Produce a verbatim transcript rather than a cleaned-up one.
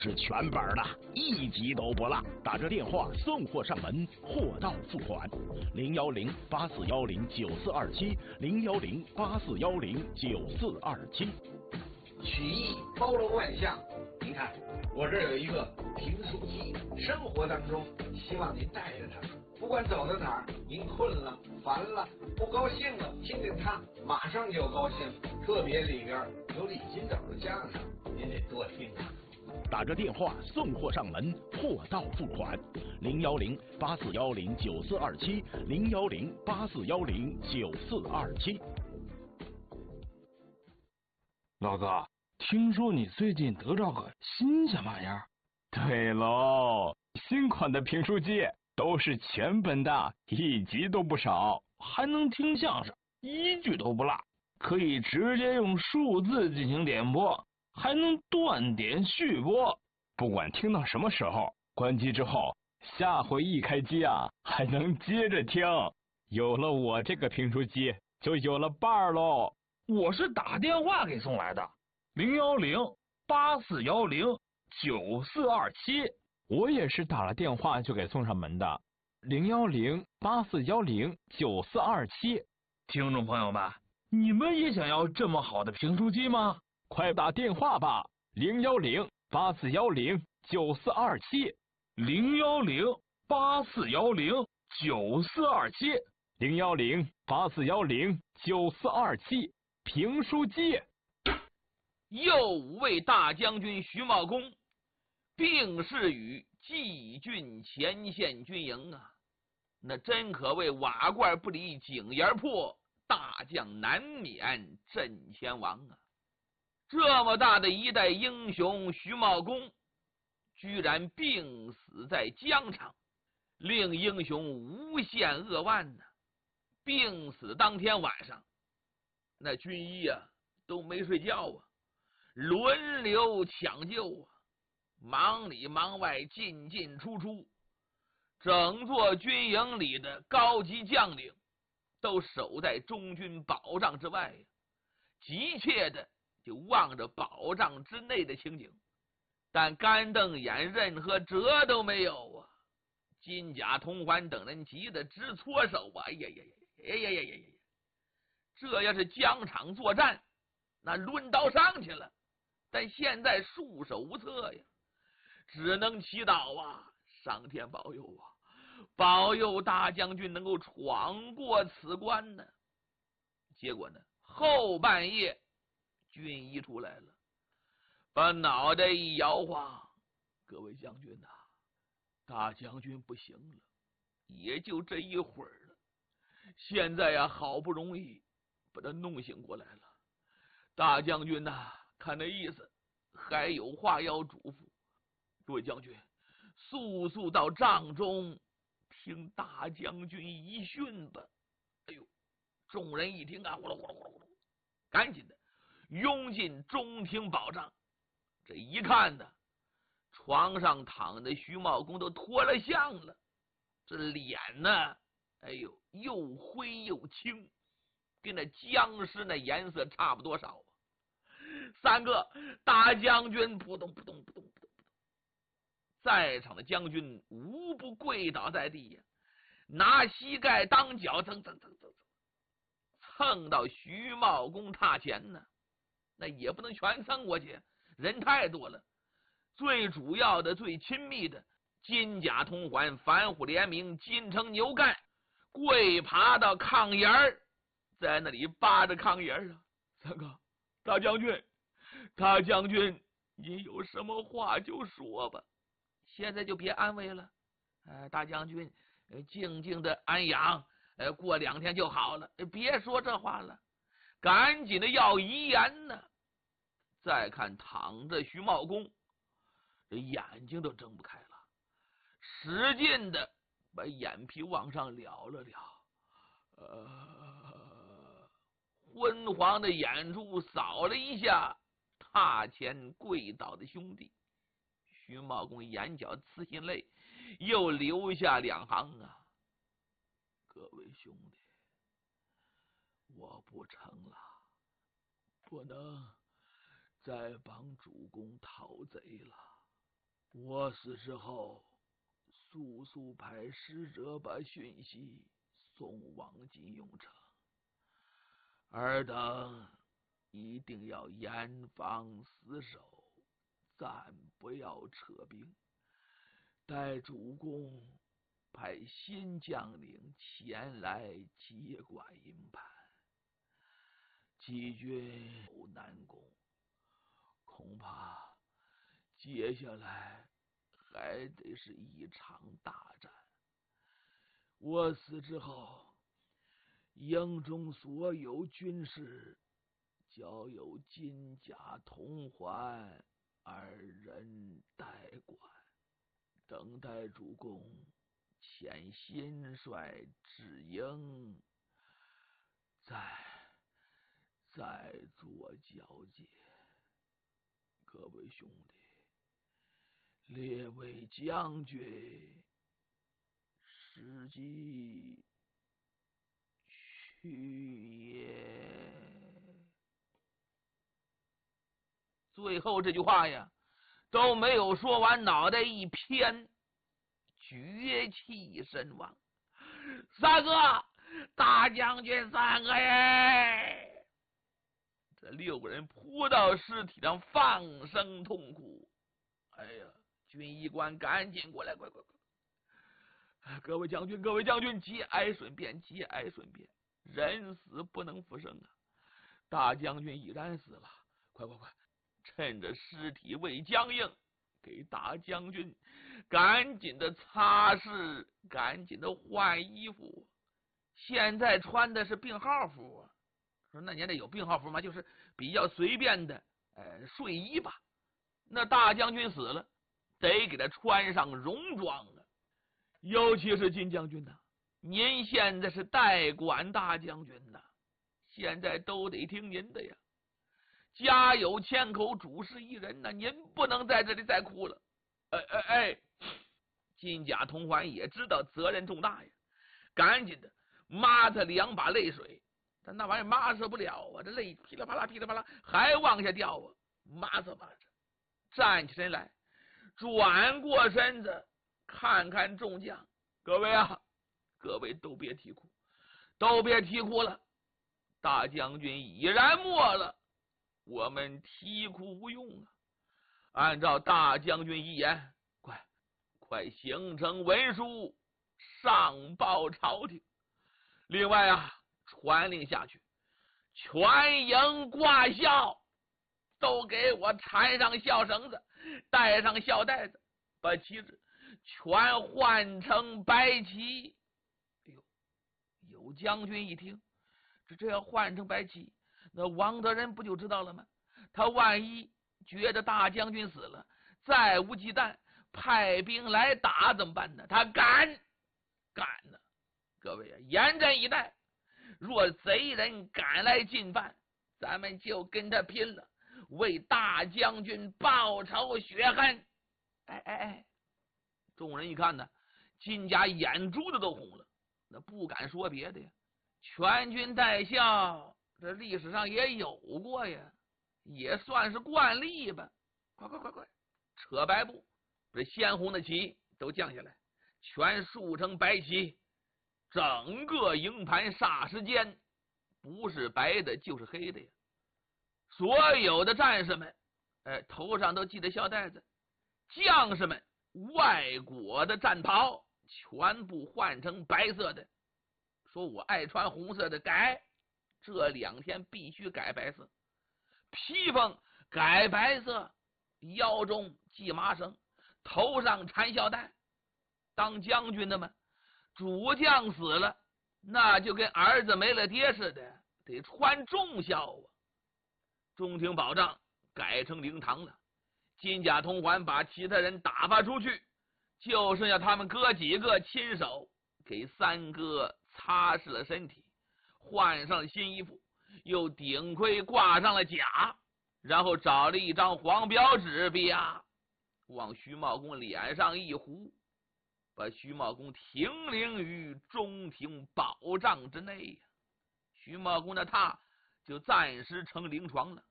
是全本的，一集都不落。打着电话送货上门，货到付款。零幺零八四幺零九四二七，零幺零八四幺零九四二七。 曲艺包罗万象，您看我这儿有一个评书机，生活当中希望您带着它，不管走到哪儿，您困了、烦了、不高兴了，听听它，马上就高兴。特别里边有李金斗的相声，您得多听啊。 打着电话送货上门，货到付款。零幺零八四幺零九四二七，零幺零八四幺零九四二七。 老哥，听说你最近得着个新鲜玩意儿？ 对喽，新款的评书机都是全本的，一集都不少， 还能听相声，一句都不落，可以直接用数字进行点播，还能断点续播， 不管听到什么时候，关机之后，下回一开机啊，还能接着听。有了我这个评书机，就有了伴儿喽。 我是打电话给送来的，零幺零八四幺零九四二七。 我也是打了电话就给送上门的，零幺零八四幺零九四二七。 听众朋友们，你们也想要这么好的评书机吗？ 快打电话吧，零幺零八四幺零九四二七， 零幺零八四幺零九四二七， 零幺零八四幺零九四二七。评书机。 右五位大将军徐茂公病逝于蓟郡前线军营啊，那真可谓瓦罐不离井沿破，大将难免阵前亡啊！这么大的一代英雄徐茂公，居然病死在疆场，令英雄无限扼腕呢、啊。病死当天晚上，那军医啊都没睡觉啊，轮流抢救啊，忙里忙外，进进出出，整座军营里的高级将领都守在中军保障之外呀、啊，急切的就望着保障之内的情景，但干瞪眼，任何辙都没有啊！金甲、铜环等人急得直搓手啊！哎呀呀呀呀呀呀呀呀！这要是疆场作战，那抡刀上去了，但现在束手无策呀，只能祈祷啊，上天保佑啊，保佑大将军能够闯过此关呢。结果呢，后半夜军医出来了，把脑袋一摇晃，各位将军呐、啊，大将军不行了，也就这一会儿了。现在呀、啊，好不容易把他弄醒过来了。大将军呐、啊，看那意思还有话要嘱咐，各位将军，速速到帐中听大将军一训吧。哎呦，众人一听啊，呼噜呼噜呼噜呼噜，赶紧的拥进中厅保障。这一看呢，床上躺的徐茂公都脱了相了，这脸呢，哎呦，又灰又青，跟那僵尸那颜色差不多少啊！三个大将军扑通扑通扑通扑通扑通，在场的将军无不跪倒在地呀，拿膝盖当脚，蹭蹭蹭蹭蹭，蹭到徐茂公榻前呢。那也不能全蹭过去，人太多了。最主要的、最亲密的，金甲铜环、反虎联名、金城牛干，跪爬到炕沿儿，在那里扒着炕沿儿啊。三哥，大将军，大将军，你有什么话就说吧，现在就别安慰了。呃，大将军，呃，静静的安养，呃，过两天就好了，别说这话了，赶紧的要遗言呢。再看躺着徐茂公，这眼睛都睁不开了，使劲的把眼皮往上撩了撩，呃，昏黄的眼珠扫了一下榻前跪倒的兄弟，徐茂公眼角呲心泪，又流下两行啊！各位兄弟，我不成了，不能再帮主公讨贼了。 我死之后，速速派使者把讯息送往金庸城，尔等一定要严防死守，暂不要撤兵，待主公派新将领前来接管营盘。季军有难攻，恐怕接下来还得是一场大战。我死之后，营中所有军事交由金甲同环二人代管，等待主公遣新帅至营，再再做交接。各位兄弟，列位将军，时机去也。最后这句话呀，都没有说完，脑袋一偏，绝气身亡。三哥，大将军三哥耶！这六个人扑到尸体上，放声痛哭。哎呀，军医官赶紧过来，快快快！各位将军，各位将军，节哀顺变，节哀顺变，人死不能复生啊！大将军已然死了，快快快！趁着尸体未僵硬，给大将军赶紧的擦拭，赶紧的换衣服。现在穿的是病号服啊，说那年代有病号服吗？就是比较随便的呃睡衣吧。那大将军死了，得给他穿上戎装啊。尤其是金将军呐，您现在是代管大将军呐，现在都得听您的呀。家有千口，主事一人呐，您不能在这里再哭了。哎哎哎，金甲同环也知道责任重大呀，赶紧的抹他两把泪水，但那玩意儿抹拭不了啊，这泪噼里啪啦噼里啪啦还往下掉啊，抹着抹着，站起身来，转过身子看看众将，各位啊，各位都别啼哭，都别啼哭了，大将军已然没了，我们啼哭无用啊！按照大将军一言，快快形成文书上报朝廷。另外啊，传令下去，全营挂孝，都给我缠上孝绳子，带上孝带子，把旗帜全换成白旗。哎呦，有将军一听，这这要换成白旗，那王德仁不就知道了吗？他万一觉得大将军死了，再无忌惮，派兵来打怎么办呢？他敢敢呢！各位啊，严阵以待，若贼人敢来进犯，咱们就跟他拼了，为大将军报仇雪恨。哎哎哎！众人一看呢，金家眼珠子都红了，那不敢说别的呀。全军带孝，这历史上也有过呀，也算是惯例吧。快快快快，扯白布，这鲜红的旗都降下来，全竖成白旗。整个营盘霎时间不是白的就是黑的呀。所有的战士们，哎，头上都系着孝带子，将士们外裹的战袍全部换成白色的。说我爱穿红色的，改，这两天必须改白色。披风改白色，腰中系麻绳，头上缠孝带。当将军的们，主将死了，那就跟儿子没了爹似的，得穿重孝啊。中庭宝帐改成灵堂了，金甲同环把其他人打发出去，就剩下他们哥几个亲手给三哥擦拭了身体，换上了新衣服，又顶盔挂上了甲，然后找了一张黄标纸吧，往徐茂公脸上一糊，把徐茂公停灵于中庭宝帐之内呀。徐茂公的榻就暂时成灵床了。